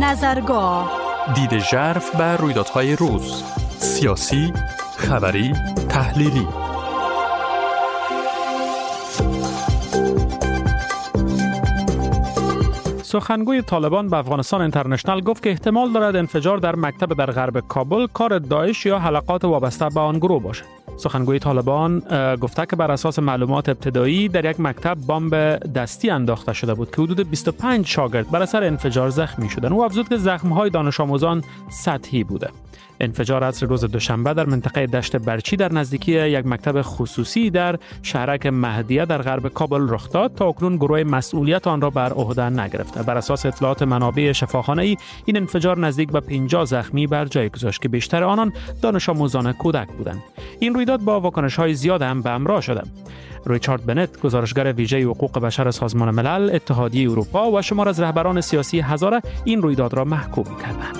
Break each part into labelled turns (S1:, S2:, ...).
S1: نظرگاه،
S2: دید ژرف بر رویدادهای روز، سیاسی، خبری، تحلیلی. سخنگوی طالبان به افغانستان اینترنشنال گفت که احتمال دارد انفجار در مکتب در غرب کابل کار داعش یا حلقات وابسته به آن گروه باشد. سخنگوی طالبان گفته که بر اساس معلومات ابتدایی در یک مکتب بمب دستی انداخته شده بود که حدود 25 شاگرد بر اثر انفجار زخمی شدند. او افزود که زخم‌های دانش آموزان سطحی بوده. انفجار عصر روز دوشنبه در منطقه دشت برچی در نزدیکی یک مکتب خصوصی در شهرک مهدیه در غرب کابل رخ داد. تا اکنون گروه مسئولیت آن را بر عهده نگرفته. بر اساس اطلاعات منابع شفاخانه‌ای این انفجار نزدیک به 50 زخمی بر جای گذاشت که بیشتر آنان دانش آموزان کودک بودند. این رویداد با واکنش‌های زیاد هم به همراه شده. ریچارد بنت، گزارشگر ویژه حقوق بشر سازمان ملل، اتحادیه اروپا و شمار از رهبران سیاسی هزاره این رویداد را محکوم کردند.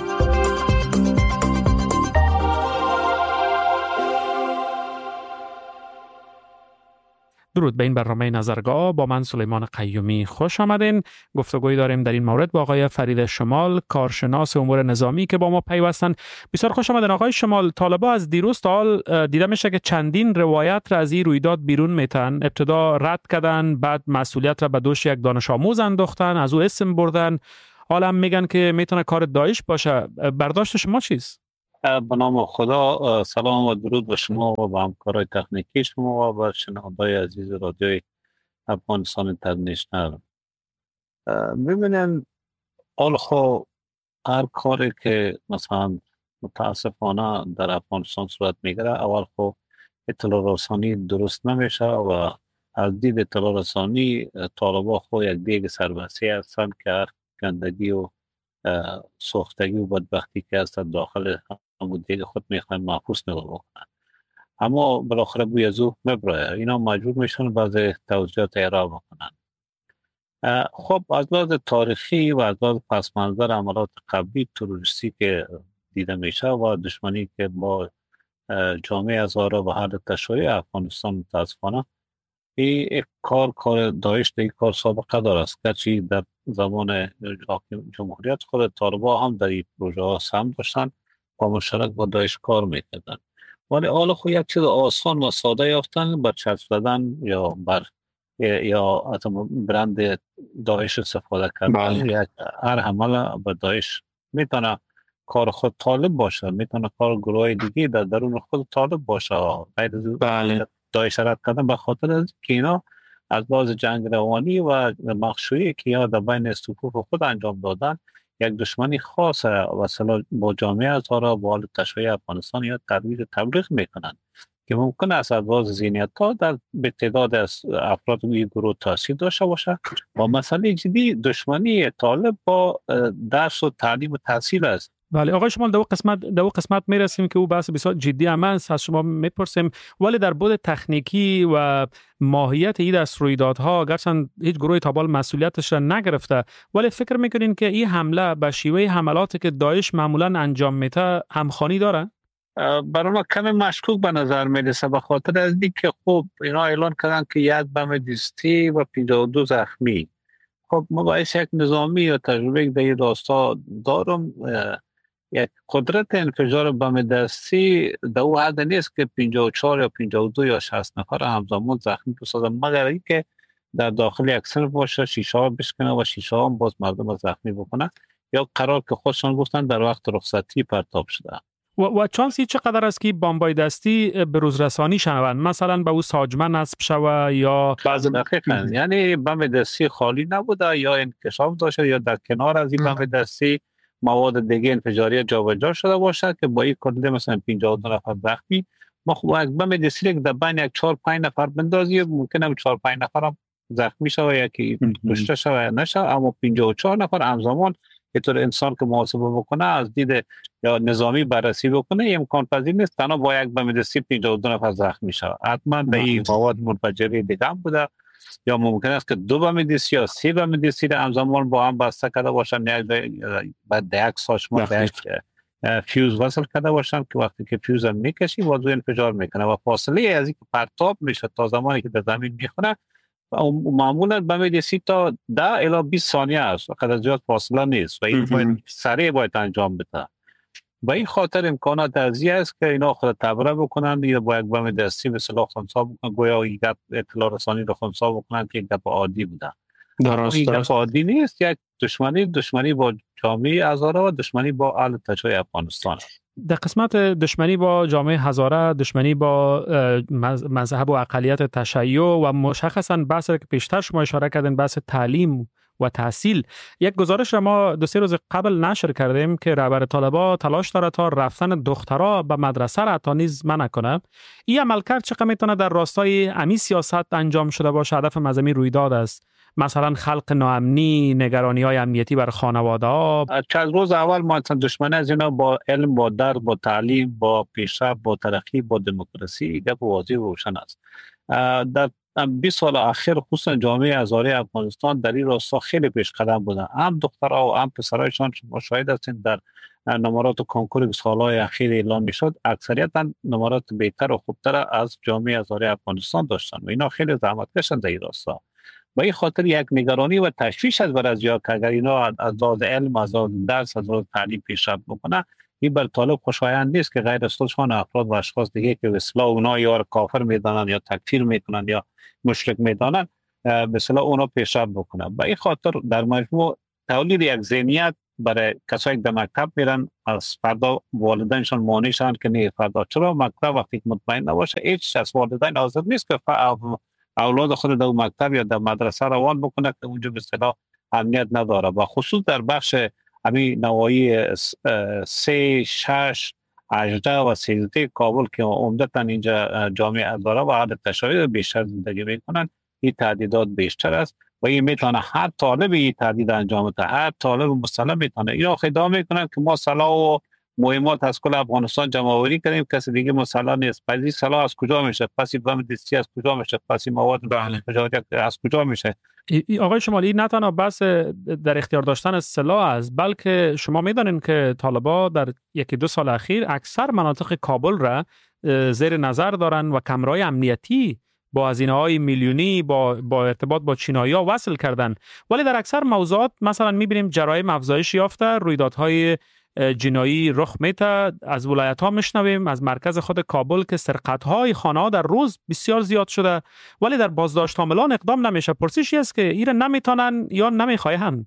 S2: درود به این برنامه نظرگاه. با من سلیمان قیومی خوش آمدین. گفتگوی داریم در این مورد با آقای فرید شمال، کارشناس امور نظامی که با ما پیوستن. بسیار خوش آمدین آقای شمال. طالبان از دیروز تا حال دیده میشه که چندین روایت را از این رویداد بیرون میتن. ابتدا رد کردن، بعد مسئولیت را به دوش یک دانش آموز انداختن، از او اسم بردن. حالا هم میگن که میتونه کار داعش باشه. برداشت شما چیست؟
S3: به نام خدا، سلام و درود به شما و به همکارای تکنیکی شما و به شنوندگان عزیز رادیوی افغانستان اینترنشنال. ببینن خو هر کاری که مثلا متاسفانه در افغانستان صورت میگیره، اول خو اطلاع رسانی درست نمیشه و از دید اطلاع رسانی طالبان خو یک دیگ سربسته هستند که هر گندگی و سوختگی و بدبختی که هست داخل همون دیگه خود میخواین محفوظ نگاه بکنن، اما بالاخره بوی از او میبره. اینا مجبور میشن بعض توضیحات ارائه بکنن. خب از لحاظ تاریخی و از لحاظ پس منظر عملات قبلی تروریستی که دیده میشه و دشمنی که با جامعه هزاره و حل تشریع افغانستان متاسفانه این کار داعش این کار سابقه داره است. گرچه در زمان جمهوریت خود طالبان هم در این پروژه ها سهم داشتن و مشترک با داعش کار میکردن، ولی حالا خود یک چیز آسان و ساده یافتن بر چسب زدن یا برند داعش استفاده کردن. هر حمله به داعش میتونه کار خود طالب باشه، میتونه کار گروه دیگه در درون خود طالب باشه. داعش رد کردن به خاطر از که اینا از لحاظ جنگ روانی و مخشویی که یا در بین صفوف خود انجام دادن یک دشمنی خاص و با جامعه هزاره با حال تشریع افغانستان یا تبلیغ میکنن که ممکن است از لحاظ ذهنیت ها به تعداد از افراد این گروه تاثیر داشته باشه و مسئله جدی دشمنی طالب با درس و تعلیم و تحصیل است.
S2: بله آقای شمال، در او قسمت میرسیم که او بحث بسیار جدی هم است. از شما میپرسیم ولی در بود تکنیکی و ماهیت این دست رویدادها گرچه هیچ گروهی تا حال مسئولیتش را نگرفته، ولی فکر میکنین که این حمله به شیوه حملاتی که داعش معمولا انجام میده همخوانی داره؟
S3: برای ما کمی مشکوک به نظر میرسه به خاطر از اینکه خب اینا اعلان کردن که یک بم دستی و 52 زخمی. خب ما باید یک نظامی یا تجربه در داستان دارم، یک قدرت انفجار بم دستی در او حد نیست که 54 یا 52 یا 60 نفر همزمان زخمی بسازن، مگر اینکه در داخل یک صنف باشه، شیشه ها بشکنه و شیشه ها هم باز مردم زخمی بکنه یا قرار که خودشان گفتن در وقت رخصتی پرتاب شده.
S2: و چانسی چقدر است که بمبای دستی به روز رسانی شوند، مثلا به او ساجمه نصب شوه یا
S3: بعضی دقیقاً یعنی بم دستی خالی نبوده یا انکشاف داشته یا در کنار از این بم دستی مواد دیگه انفجاری جابجا شده باشه که با این کندی مثلا 52 نفر زخمی. ما خب از بم دستی که در بین یک 4-5 نفر بندازی ممکنه 4-5 نفر هم زخمی شوه یا که کشته شوه نشه، اما 54 نفر همزمان که طور انسان که محاسبه بکنه از دید یا نظامی بررسی بکنه امکان پذیر نیست. تنها با یک بم دستی 52 نفر زخمی شوه. حتما به این مواد منفجره دیگه هم بوده یا ممکن است که 2 بم دستی یا 3 بم دستی همزمان با هم بسته کرده باشن، بعد یک ساچمه به یک فیوز وصل کرده باشن که وقتی که فیوز هم میکشی بازو انفجار میکنه و فاصله از اینکه پرتاب میشه تا زمانی که در زمین میخوره معمولا به 30 تا 10 الی 20 ثانیه است، قدر زیاد فاصله نیست و این باید سریع باید انجام بده. با این خاطر امکانات ارزی است که اینا خود تبره بکنند یا باید به دستی به صلاح خونسا بکنند، گویا این گپ اطلاع رسانی رو خونسا بکنند که یک گپ عادی بوده. این گپ عادی نیست، یک دشمنی با جامعه هزاره و دشمنی با اهل تشیع افغانستان.
S2: در قسمت دشمنی با جامعه هزاره، دشمنی با مذهب و اقلیت تشیع و مشخصا بحث که پیشتر شما اشاره کردین، بحث تعلیم و تحصیل، یک گزارش را ما 2-3 روز قبل نشر کردیم که رهبر طالبان تلاش داره تا رفتن دخترها به مدرسه را حتی نیز منع کنه. این عملکرد چقدر میتونه در راستای امی سیاست انجام شده باشه؟ هدف مذهبی رویداد است، مثلا خلق ناامنی، نگرانی‌های امنیتی بر خانواده‌ها.
S3: چند روز اول ما دشمنی از اینا با علم، با درس، با تعلیم، با پیشرفت، با ترقی، با دموکراسی گپ واضح و روشن است. در 20 سال اخیر خصوصا جامعه هزاره افغانستان در این راستا خیلی پیش قدم بودن، هم دخترها و هم پسرایشان. شما شاهد هستید در نمرات کنکور سالهای اخیر اعلام میشد، اکثریتا نمرات بهتر و خوبتر از جامعه هزاره افغانستان داشتن و اینا خیلی زحمت کشیدن در این راستا. با این خاطر یک نگرانی و تشویش از بر از یا که اگر اینا از لحاظ علم، از لحاظ درس، از لحاظ تعلیم پیشرفت بکنه، این بر طالب خوشایند نیست که غیر از خودشان افراد و اشخاص دیگه که به اصطلاح اونا یا کافر میدانند یا تکفیر میکنن یا مشرک میدانند به اصطلاح اونا پیشرفت بکنه. با این خاطر در مجموع تولید یک ذهنیت برای کسایی که به مکتب میرن از فردا والدینشان مانع شدن که نه فردا چرا مکتب وقتی مطمئن نباشه هیچ از والدین حاضر نیست که اولاد خود در مکتب یا در مدرسه روان بکنه که اونجا به اصطلاح امنیت نداره. و خصوص در بخش همین نواحی 3 6 18 و 13 کابل که عمدتاً اینجا جامعه هزاره و اهل تشیع بیشتر زندگی میکنن، این تعدیدات بیشتر است و این میتونه هر طالب این تعدید انجام بده، هر طالب مسلم میتونه. اینا خدعا میکنن که ما سلاح و مهمات از کل افغانستان جمع آوری کردیم، کسی دیگه مسلح نیست. پس این سلاح از کجا میشه؟ پس این بم دستی از کجا میشه؟ پس این مواد از کجا میشه؟
S2: آقای شمالی، نه تنها بحث در اختیار داشتن سلاح است، بلکه شما میدانید که طالبان در 1-2 سال اخیر اکثر مناطق کابل را زیر نظر دارن و کمرای امنیتی با هزینه‌های میلیونی با ارتباط با چینایی‌ها وصل کردن، ولی در اکثر موضوعات مثلا می‌بینیم جرایم افزایش یافته، رویدادهای جنایی رخ میده. از ولایت‌ها میشنویم از مرکز خود کابل که سرقت‌های خانه‌ها در روز بسیار زیاد شده، ولی در بازداشت حاملان اقدام نمیشه. پرسشی است که ایره نمیتونن یا نمیخواهند؟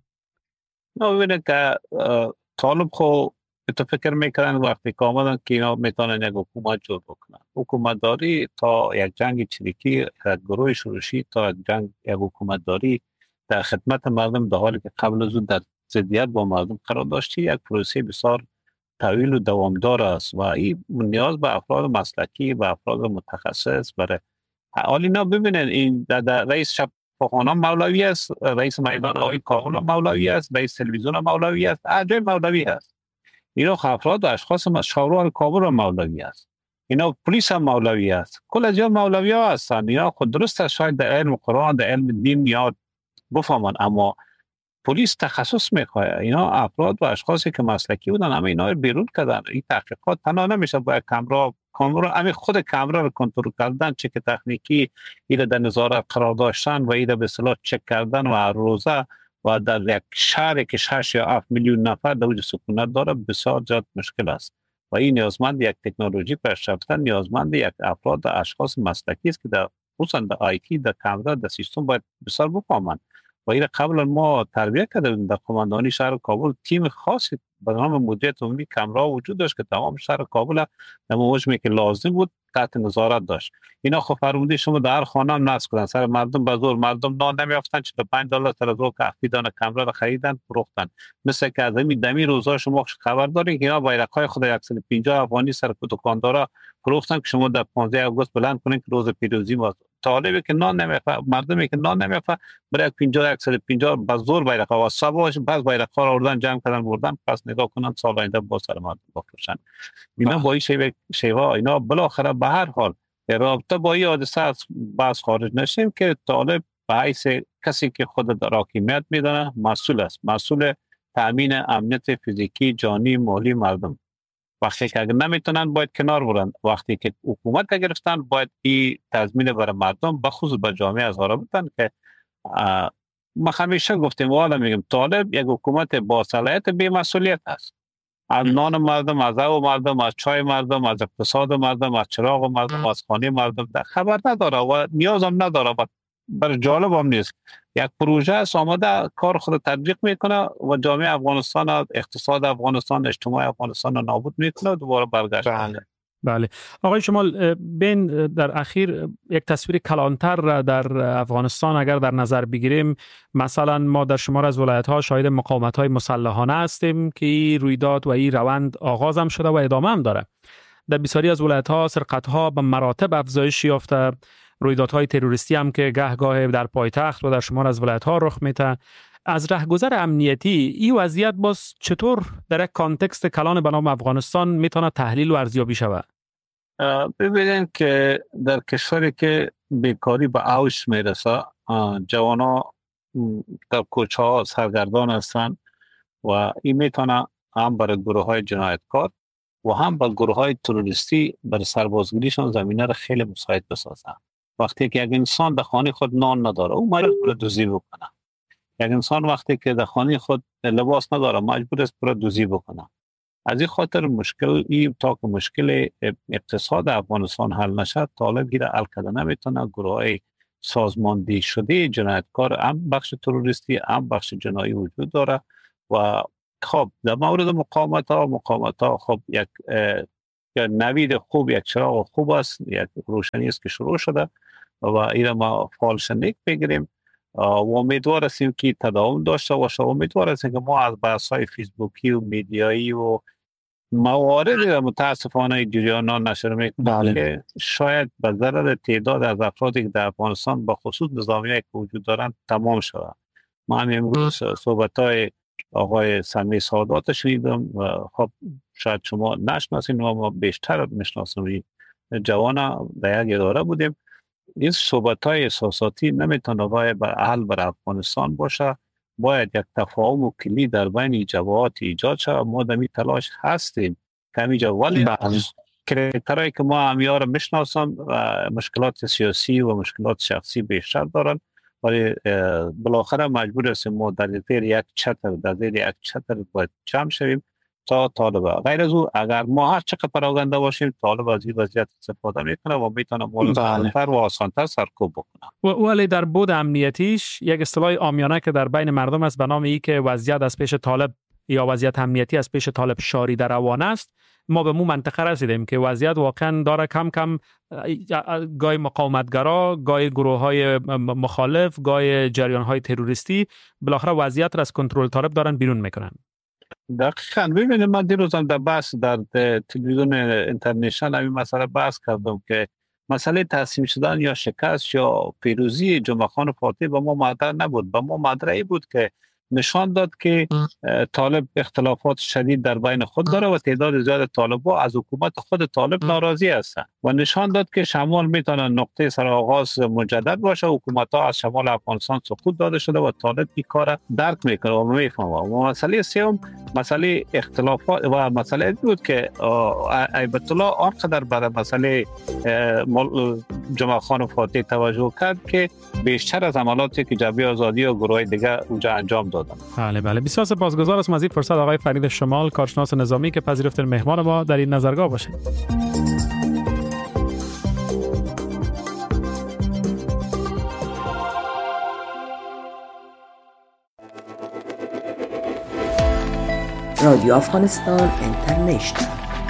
S3: ببینید که طالب خو تو فکر میکنن وقتی که آمدن که اینا میتونن یک حکومت جور بکنن. حکومت داری تا یک جنگ چریکی، یک گروه شورشی تا یک حکومت داری در خدمت مردم، در حالی که قبل از اون در ضدیت با مردم قرار داشتی، یک پروسه بسیار طویل و دوامدار است و این نیاز به افراد مسلکی و افراد متخصص برای حال اینا. ببینن این در رئیس شفاخانه مولوی است، رئیس میدان آقای کابل مولوی است، رئیس تلویزیون مولوی است، هر جای مولوی است. اینا افراد و اشخاص شهردار کابل مولوی است، اینا پلیس هم مولوی است، کل از مولوی ها هستند. اینا خود درست است شاید در علم قرآن، در علم دین یاد بفهمن، اما پلیس تخصص میخواد. اینا افراد و اشخاصی که مسلکی بودن همه اینا رو بیرون کردن. این تحقیقات تنها نمیشه با کامرا همین خود کامرا رو کنترل کردن، چک تکنیکی اینا در نظارت قرار داشتن و اینا به اصطلاح چک کردن و هر روزه و در یک شهری که 6 یا 7 میلیون نفر در وجود سکونت داره بسیار زیاد مشکل است و این نیازمند یک تکنولوژی پیشرفته، نیازمند یک افراد و اشخاص مسلکی است که در خصوصا در آیتی، در کامرا، در سیستم باید بسیار بفهمند. و این قبلا ما تربیت کرده بودیم در قماندانی شهر کابل، تیم خاصی به نام مدیریت عمومی کامرا وجود داشت که تمام شهر کابل در موجمی که لازم بود تحت نظارت داشت. اینا خب فرموده شما در هر خانه هم نصب کردن، سر مردم به زور، مردم نان نمیافتن، $45 سر زور که دانه کامرا رو خریدن فروختن. مثل که از دمی روزا شما خبر دارید که اینا بایرق‌های خود 150 افغانی سر دکاندارا فروختن که شما در 15 آگوست بلند کنین که روز پیروزی ما. طالبی که نان نمیافه، مردمی که نان نمیافه، برای 150 به زور بایرق ها صباحش بعض بایرق ها رو آوردن جمع کردن بردن، پس نگاه کنن سال آینده با سر مردم بفروشن. اینا با این شیوه اینا بالاخره به هر حال رابطه با این حادثه از باز خارج نشیم که طالب به حیث کسی که خود در حاکمیت میدانه مسئول است، مسئول تامین امنیت فیزیکی، جانی، مالی مردم. وقتی که اگر نمیتونن باید کنار برن. وقتی که حکومت گرفتن باید این تضمین برای مردم بخصوص به جامعه اظهار بدن که ما همیشه گفتیم و حالا میگم طالب یک حکومت با صلاحیت بی مسئولیت است. از نان مردم، از آب مردم، از چای مردم، از اقتصاد مردم، از چراغ مردم، از خانه مردم خبر نداره و نیاز هم نداره و برای جالب هم نیست. یک پروژه است آمده کار خود تطبیق میکنه و جامعه افغانستان، اقتصاد افغانستان، اجتماع افغانستان رو نابود میکنه و دوباره برگشت.
S2: بله. آقای شمال، بین در اخیر یک تصویر کلانتر در افغانستان اگر در نظر بگیریم، مثلا ما در شمار از ولایت‌ها شاهد مقاومت‌های مسلحانه هستیم که این رویداد و این روند آغاز هم شده و ادامه هم داره. در بسیاری از ولایت‌ها سرقت‌ها به مراتب افزایش یافته، رویدادهای تروریستی هم که گهگاه در پایتخت و در شمار از ولایت‌ها رخ میده. از رهگذر امنیتی این وضعیت باز چطور در یک کانتکست کلان به نام افغانستان میتونه تحلیل و ارزیابی شود؟
S3: ببینید که در کشوری که بیکاری به اوج میرسه، جوانا در کوچه ها سرگردان هستند و این میتونه هم برای گروه های جنایتکار و هم برای گروه های تروریستی برای سربازگیریشان زمینه را خیلی مساعد بسازن. وقتی که یک انسان در خانه خود نان نداره او مجبور دزدی بکنه. یک انسان وقتی که در خانه خود لباس نداره مجبور است برای دزدی بکنه. از این خاطر مشکل این تا که مشکل اقتصاد افغانستان حل نشد طالب گیر حل کرده نمیتونه. گروه های سازماندهی شده جنایتکار هم بخش تروریستی هم بخش جنایی وجود داره و خب در مورد مقاومت ها خب یک نوید خوب، یک چراغ خوب است، یک روشنی است که شروع شده و این ما فالش نیک بگیریم و امیدوار هستیم که تداوم داشته باشه. امیدوار هستیم که ما از بحث‌های فیسبوکی و میدیایی و مواردی متاسفانه جریان نشر میکنه که شاید به ضرر تعداد از افرادی که در افغانستان به خصوص نظامیایی که وجود دارند تمام شود. ما هم امروز صحبت‌های آقای سمی سادات شنیدم و خب شاید شما نشناسین و ما بیشتر میشناسیم. جوانا در یک اداره بودیم. این صحبت‌های احساساتی نمیتونه وای بر حل بر افغانستان باشه. باید یک تفاهم و کلی در بین جبهات ایجاد شود. ما در این تلاش هستیم که همینجا ولی کرکترهایی که ما همیار میشناسم مشکلات سیاسی و مشکلات شخصی بیشتر دارن ولی بالاخره مجبور هستیم ما در زیر یک چتر باید جمع شویم تا طالب. غیر از او اگر ما هر چقدر پراگنده باشیم طالب از این وضعیت استفاده میکنه و میتونه مولدتر و آسانتر سرکوب بکنه.
S2: ولی در بود امنیتیش یک اصطلاح عامیانه که در بین مردم است به نام ای که وضعیت از پیش طالب یا وضعیت امنیتی از پیش طالب شاری در روان است. ما به مو منطقه رسیدیم که وضعیت واقعا داره کم کم گای مقاومتگرا، گای گروه‌های مخالف، گای جریان‌های تروریستی بالاخره وضعیت را از کنترل طالب دارن بیرون میکنن.
S3: دقیقاً. ببینید من دیروزم در بحث در تلویزیون اینترنشنال همین مسئله بحث کردم که مسئله تسلیم شدن یا شکست یا پیروزی جمعه خان فاتح به ما مطرح نبود. به ما مطرحی بود که نشان داد که طالب اختلافات شدید در بین خود داره و تعداد زیاد طالب‌ها از حکومت خود طالب ناراضی هستند و نشان داد که شمال میتونه نقطه سرآغاز مجدد باشه. حکومت‌ها از شمال افغانستان سقوط داده شده و طالب این کار درک میکنه و میفهمه. و مسئله سوم مسئله اختلافات و مسئله بود که ایبت الله آنقدر برای مسئله جمعه خان فاتح توجه کرد که بیشتر از عملاتی که جبهه آزادی و گروهای دیگه اونجا انجام دادن.
S2: بله بسیار سپاسگزار هستم از این فرصت آقای فرید شمال، کارشناس نظامی که پذیرفتین مهمان ما در این نظرگاه باشید.
S1: رادیو افغانستان اینترنشنال.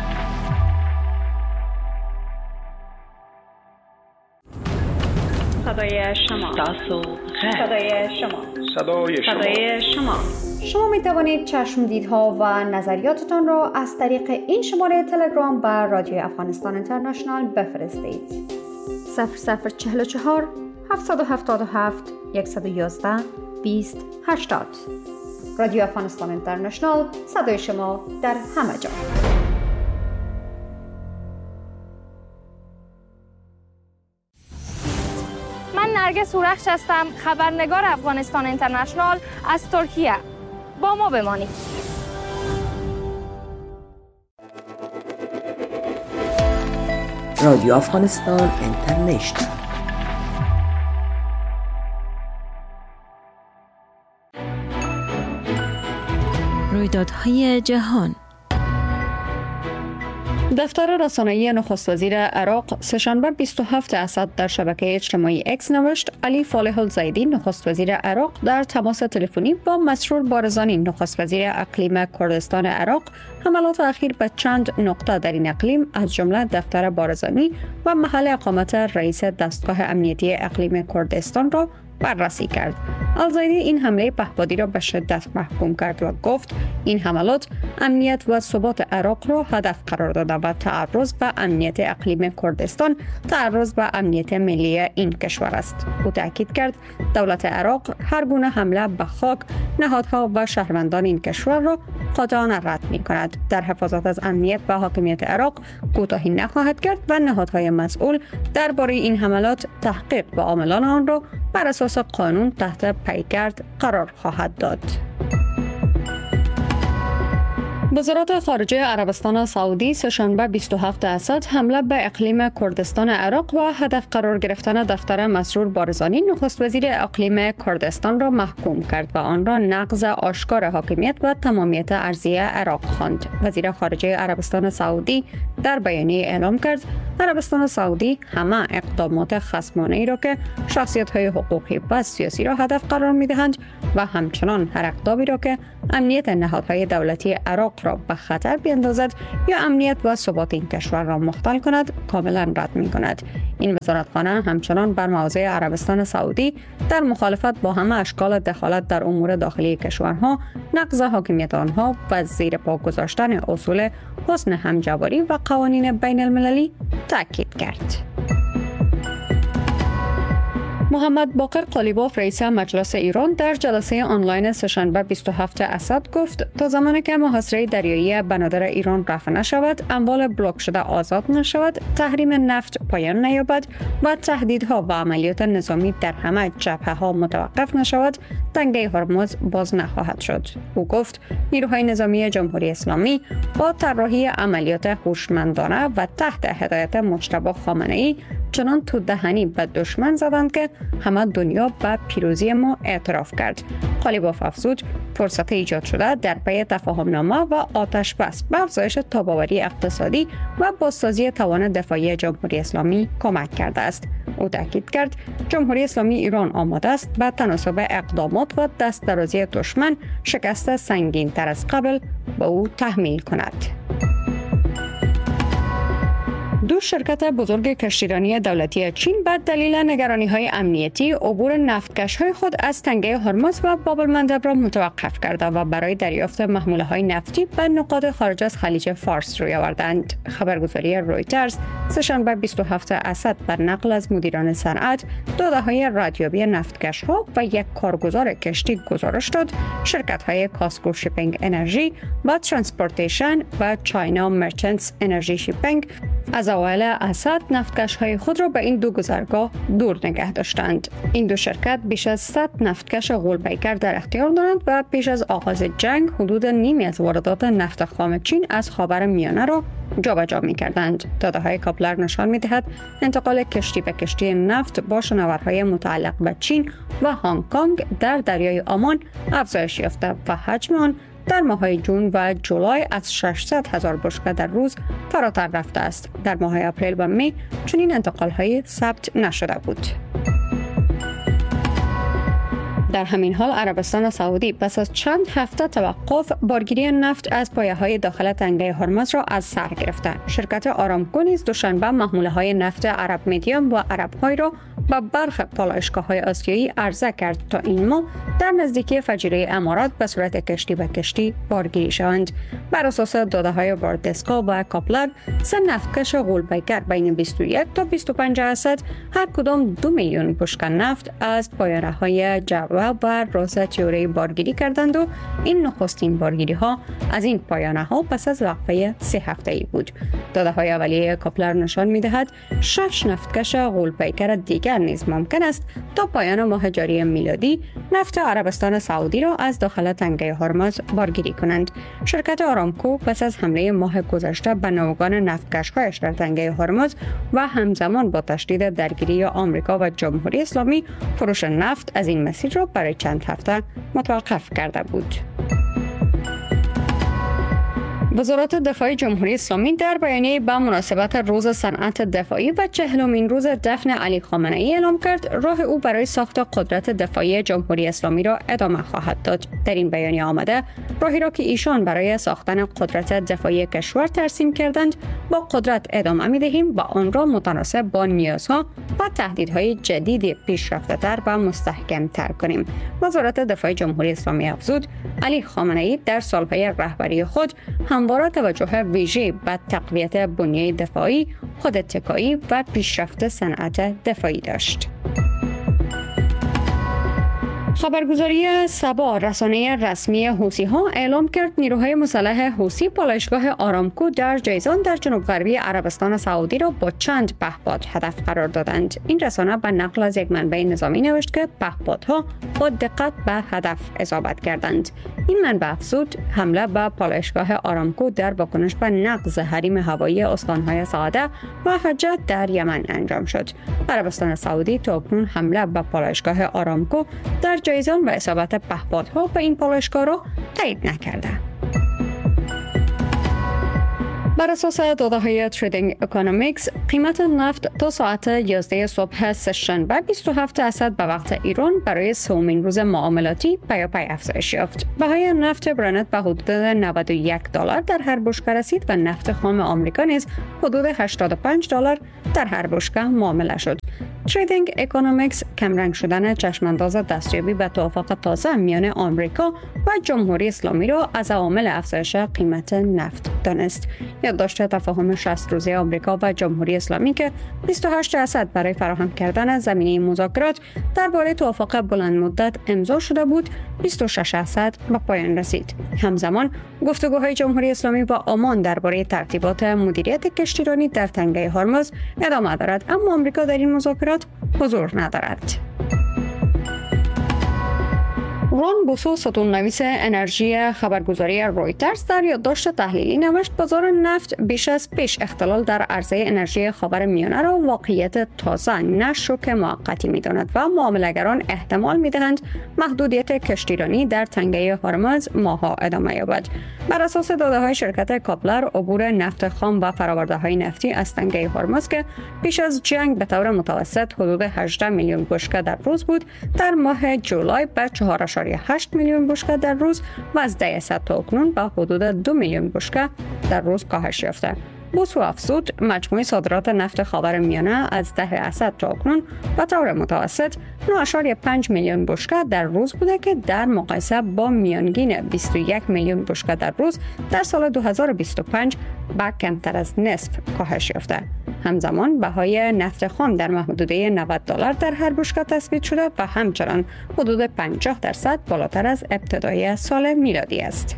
S4: صدای شما. صدای شما.
S5: صدای شما.
S4: شما می توانید چشمدیدها و نظریاتتان را از طریق این شماره تلگرام بر رادیو افغانستان اینترنشنال بفرستید. 0044 777 111 20 80. رادیو افغانستان اینترنشنال، صدای شما در همه جا.
S5: من نرگس هورخش هستم، خبرنگار افغانستان اینترنشنال از ترکیه. با ما بمانید.
S1: رادیو افغانستان اینترنشنال.
S6: رویدادهای جهان.
S4: دفتر رسانه‌ای نخست وزیر عراق سه‌شنبه 27 اسد در شبکه اجتماعی اکس نوشت علی فالح الزیدی نخست وزیر عراق در تماس تلفنی با مسرور بارزانی نخست وزیر اقلیم کردستان عراق حملات اخیر به چند نقطه در این اقلیم از جمله دفتر بارزانی و محل اقامت رئیس دستگاه امنیتی اقلیم کردستان را بررسی کرد. الزیدی این حمله پهپادی را به شدت محکوم کرد و گفت این حملات امنیت و ثبات عراق را هدف قرار داده و تعرض به امنیت اقلیم کردستان تعرض به امنیت ملی این کشور است. او تاکید کرد دولت عراق هر گونه حمله به خاک، نهادها و شهروندان این کشور را قاطعانه رد می کند. در حفاظت از امنیت و حاکمیت عراق کوتاهی نخواهد کرد و نهادهای مسئول درباره این حملات تحقیق و عاملان آن را بر اساس قانون تحت پیگرد قرار خواهد داد. وزارت خارجه عربستان سعودی سه‌شنبه 27 اسد حمله به اقلیم کردستان عراق و هدف قرار گرفتن دفتر مسرور بارزانی نخست وزیر اقلیم کردستان را محکوم کرد و آن را نقض آشکار حاکمیت و تمامیت ارضی عراق خواند. وزیر خارجه عربستان سعودی در بیانیه اعلام کرد عربستان سعودی همه اقدامات خصمانه‌ای را که شخصیت‌های حقوقی و سیاسی را هدف قرار می‌دهند و همچنان هر اقدامی را که امنیت نهادهای دولتی عراق را به خطر بیندازد یا امنیت و ثبات این کشور را مختل کند کاملا رد می‌کند. این وزارتخانه همچنان بر مواضع عربستان سعودی در مخالفت با همه اشکال دخالت در امور داخلی کشورها، نقض حاکمیت آنها و زیر پا گذاشتن اصول حسن همجواری و قوانین بین المللی تاکید کرد. محمد باقر قالیباف رئیس مجلس ایران در جلسه آنلاین سه‌شنبه 27 اسد گفت تا زمانی که محاصره دریایی بنادر ایران رفع نشود، اموال بلاک شده آزاد نشود، تحریم نفت پایان نیابد و تهدیدها و عملیات نظامی در همه جبهه‌ها متوقف نشود، تنگه هرمز باز نخواهد شد. او گفت نیروهای نظامی جمهوری اسلامی با طراحی عملیات هوشمندانه و تحت هدایت مجتبی خامنه‌ای چنان تو دهنی به دشمن زدند که همه دنیا به پیروزی ما اعتراف کرد. قالیباف افزود فرصت ایجاد شده در پی تفاهمنامه و آتش بس به افزایش تاباوری اقتصادی و بازسازی توان دفاعی جمهوری اسلامی کمک کرده است. او تاکید کرد جمهوری اسلامی ایران آماده است به تناسب اقدامات و دست درازی دشمن شکست سنگین تر از قبل به او تحمیل کند. دو شرکت بزرگ کشتیرانی دولتی چین به دلیل نگرانی‌های امنیتی عبور نفتکش‌های خود از تنگه هرمز و باب المندب را متوقف کرده و برای دریافت محموله‌های نفتی به نقاط خارج از خلیج فارس روی آوردند. خبرگزاری رویترز سه‌شنبه 27 اسد بر نقل از مدیران صنعت، داده‌های ردیابی نفتکش‌ها و یک کارگزار کشتی گزارش داد شرکت‌های کاسکو شیپینگ انرژی و ترانسپورتیشن و چاینا مرچنتس انرژی شیپینگ از اوایل اسد نفتکش‌های خود را به این دو گذرگاه دور نگه داشتند. این دو شرکت بیش از 100 نفتکش غول‌پیکر در اختیار دارند و پیش از آغاز جنگ حدود نیمی از واردات نفت خام چین از خاورمیانه را جابجا می‌کردند. داده‌های کاپلر نشان می‌دهد انتقال کشتی به کشتی نفت با شناورهای متعلق به چین و هنگ کنگ در دریای عمان افزایش یافته و حجم آن در ماه‌های جون و جولای از 600,000 بشکه در روز فراتر رفته است. در ماه‌های اپریل و می چنین انتقال‌های ثبت نشده بود. در همین حال عربستان سعودی پس از چند هفته توقف بارگیری نفت از پایه‌های داخل تنگه هرمز را از سر گرفته. شرکت آرامکو نیز دوشنبه محموله‌های نفت عرب مدیوم و عرب های را به برخی پالایشگاه‌های آسیایی عرضه کرد تا این ماه در نزدیکی فجیره امارات به صورت کشتی به کشتی بارگیری شوند. بر اساس داده‌های واردسکا و کاپلر، سه نفتکش غول‌پیکر بین 21 تا 25 اسد هر کدام 2 میلیون بشکه نفت از پایه‌های جوا و راز تیوری بارگیری کردند و این نخستین بارگیری ها از این پایانه ها پس از وقفه 3 هفته‌ای بود. داده های اولیه کاپلر نشان می‌دهد 6 نفتکش غول‌پیکر دیگر نیز ممکن است تا پایان ماه جاری میلادی نفت عربستان سعودی را از داخل تنگه هرمز بارگیری کنند. شرکت آرامکو پس از حمله ماه گذشته به نوگان نفتکش‌هایش در تنگه هرمز و همزمان با تشدید درگیری آمریکا و جمهوری اسلامی فروش نفت از این مسیر را برای چند هفته متوقف کرده بود. وزارت دفاع جمهوری اسلامی در بیانیه به مناسبت روز صنعت دفاعی و 40مین روز دفن علی خامنه‌ای اعلام کرد راه او برای ساخت قدرت دفاعی جمهوری اسلامی را ادامه خواهد داد. در این بیانیه آمده راهی را که ایشان برای ساختن قدرت دفاعی کشور ترسیم کردند با قدرت ادامه می‌دهیم و آن را متناسب با نیازها و تهدیدهای جدید پیشرفته‌تر و مستحکم‌تر کنیم. وزارت دفاع جمهوری اسلامی افزود علی خامنه‌ای در سالهای رهبری خود همواره توجه ویژه به تقویت بنیه دفاعی، خوداتکایی و پیشرفت صنعت دفاعی داشت. خبرگزاری سبا رسانه رسمی حوثی‌ها اعلام کرد نیروهای مسلح حوثی پالایشگاه آرامکو در جیزان در جنوب غربی عربستان سعودی را با چند پهپاد هدف قرار دادند. این رسانه به نقل از یک منبع نظامی نوشت که پهپادها با دقت به هدف اصابت کردند. این منبع افزود حمله به پالایشگاه آرامکو در واکنش به نقض حریم هوایی استانهای سعده و حجه در یمن انجام شد. عربستان سعودی تاکنون حمله به پالایشگاه آرامکو در جیزان و اصابت پهپادها به این پالایشگاه را تایید نکرده. بر اساس داده‌های تریدینگ اکونومیکس قیمت نفت تا ساعت 11 صبح سه‌شنبه 27 اسد به وقت ایران برای سومین روز معاملاتی پیاپی افزایش یافت. بهای نفت برنت به حدود $91 در هر بشکه رسید و نفت خام آمریکا نیز حدود $85 در هر بشکه معامله شد. تریدینگ اکونومیکس کمرنگ شدن چشمانداز دستیابی به توافق تازه میان آمریکا و جمهوری اسلامی را از عوامل افزایش قیمت نفت دانست. یادداشت تفاهم 60 روزه آمریکا و جمهوری اسلامی که 28 اسد برای فراهم کردن زمینه مذاکرات درباره توافق بلند مدت امضا شده بود 26 اسد به پایان رسید. همزمان گفتگوهای جمهوری اسلامی با عمان درباره ترتیبات مدیریت کشتیرانی در تنگه هرمز ادامه دارد، اما آمریکا در این مذاکرات حضور ندارد. رون بوسو ستون‌نویس انرژی خبرگزاری رویترز در یادداشت تحلیلی نوشت بازار نفت بیش از پیش اختلال در عرصه انرژی خاورمیانه را واقعیت تازه نه شوک موقتی می‌داند و معامله‌گران احتمال می‌دهند محدودیت کشتیرانی در تنگه هرمز ماه‌ها ادامه یابد. بر اساس داده‌های شرکت کاپلر عبور نفت خام و فرآورده‌های نفتی از تنگه هرمز که پیش از جنگ به طور متوسط حدود 18 میلیون بشکه در روز بود در ماه جولای به 4.8 میلیون بشکه در روز و از 10 اسد تا اکنون به حدود 2 میلیون بشکه در روز کاهش یافته. بوسو افزود مجموع صادرات نفت خاورمیانه از 10 اسد تا اکنون به طور متوسط 9.5 میلیون بشکه در روز بوده که در مقایسه با میانگین 21 میلیون بشکه در روز در سال 2025 به کمتر از نصف کاهش یافته. همزمان بهای نفت خام در محدوده $90 در هر بشکه تثبیت شده و همچنان حدود 50% بالاتر از ابتدای سال میلادی است.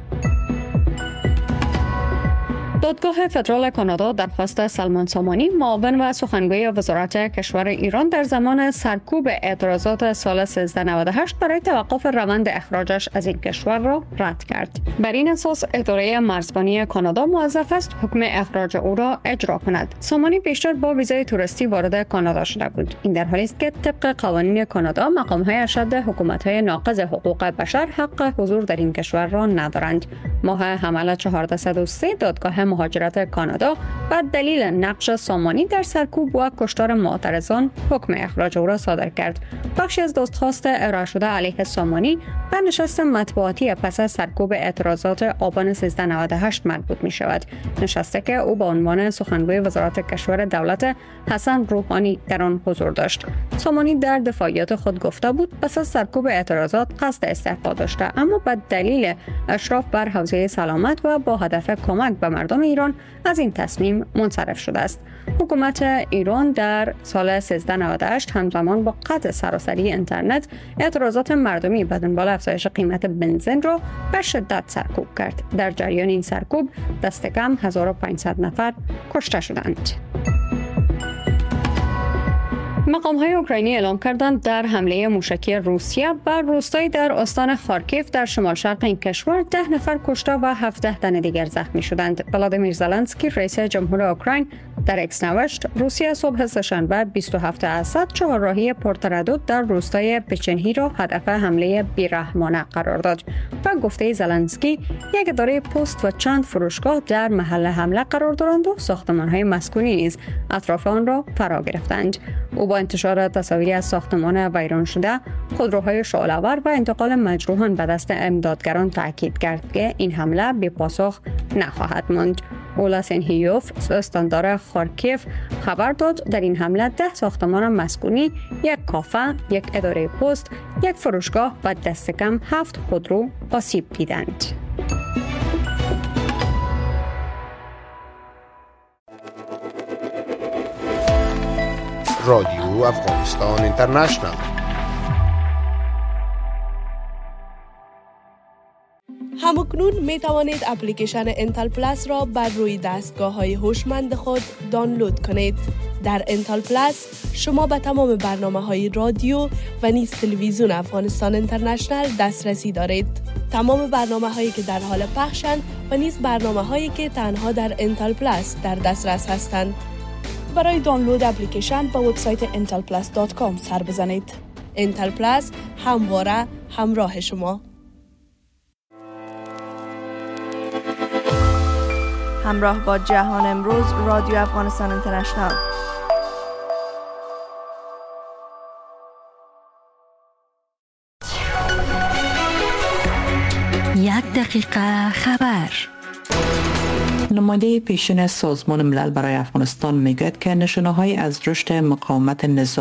S4: دادگاه فدرال کانادا درخواست سلمان سامانی معاون و سخنگوی وزارت کشور ایران در زمان سرکوب اعتراضات سال 1398 برای توقف روند اخراجش از این کشور را رد کرد. بر این اساس اداره مرزبانی کانادا موظف است حکم اخراج او را اجرا کند. سامانی بیشتر با ویزای توریستی وارد کانادا شده بود. این در حالی است که طبق قوانین کانادا مقام‌های ارشد حکومت‌های ناقض حقوق بشر حق حضور در این کشور را ندارند. ماه حمل 1403 دادگاه مهاجرت کانادا به دلیل نقش سامانی در سرکوب و کشتار معترضان حکم اخراج او را صادر کرد. بخشی از دادخواست ارائه شده علیه سامانی به نشست مطبوعاتی پس از سرکوب اعتراضات آبان 1398 مربوط می شود. نشستی که او با عنوان سخنگوی وزارت کشور دولت حسن روحانی در آن حضور داشت. سامانی در دفاعیات خود گفته بود پس از سرکوب اعتراضات قصد استعفا داشته، اما به دلیل اشراف بر حوزه سلامت و با هدف کمک به مردم ایران از این تصمیم منصرف شده است. حکومت ایران در سال 1398 همزمان با قطع سراسری اینترنت اعتراضات مردمی به دنبال افزایش قیمت بنزین را به شدت سرکوب کرد. در جریان این سرکوب دست کم 1500 نفر کشته شدند. مقام‌های اوکراینی اعلام کردند در حمله موشکی روسیه بر روستایی در استان خارکیف در شمال شرق این کشور 10 نفر کشته و 17 تن دیگر زخمی شدند. ولادیمیر زلنسکی رئیس جمهور اوکراین در اکس نوشت روسیه صبح سه‌شنبه 27 اسد چهارراهی پرتردد در روستای پچنهی را هدف حمله بی‌رحمانه قرار داد و گفته زلنسکی یک اداره پست و چند فروشگاه در محل حمله قرار دارند و ساختمان‌های مسکونی نیز اطراف آن را فرا گرفتند. او با انتشار تصاویری از ساختمان ویران شده، خودروهای شعله‌آور و انتقال مجروحان به دست امدادگران تاکید کرد که این حمله بی پاسخ نخواهد ماند. اولا سنهیوف استاندار خارکیف خبر داد در این حمله 10 ساختمان مسکونی، یک کافه، یک اداره پست، یک فروشگاه و دست کم 7 خودرو آسیب دیدند.
S6: رادیو افغانستان اینترنشنال.
S7: همکنون می توانید اپلیکیشن انتل پلاس را بر روی دستگاه‌های هوشمند خود دانلود کنید. در انتل پلاس شما به تمام برنامه‌های رادیو و نیز تلویزیون افغانستان اینترنشنال دسترسی دارید. تمام برنامه‌هایی که در حال پخشند و نیز برنامه‌هایی که تنها در انتل پلاس در دسترس هستند. برای دانلود اپلیکیشن به وبسایت intelplus.com سر بزنید. انتل پلاس همواره همراه شما.
S8: همراه با جهان امروز، رادیو افغانستان اینترنشنال.
S1: یک دقیقه خبر.
S9: نماینده پیشین سازمان ملل برای افغانستان میگوید که نشانه‌هایی از رشد مقاومت نظامی